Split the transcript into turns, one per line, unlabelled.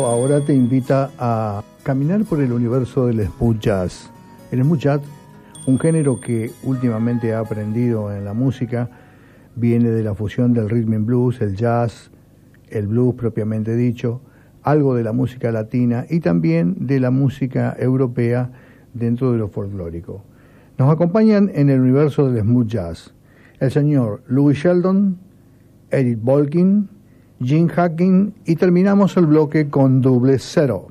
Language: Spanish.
Ahora te invita a caminar por el universo del smooth jazz. El smooth jazz, un género que últimamente he aprendido en la música, viene de la fusión del rhythm and blues, el jazz, el blues propiamente dicho, algo de la música latina y también de la música europea dentro de lo folclórico. Nos acompañan en el universo del smooth jazz el señor Louis Sheldon, Eric Bolkin, Gene Hacking y terminamos el bloque con Double Zero.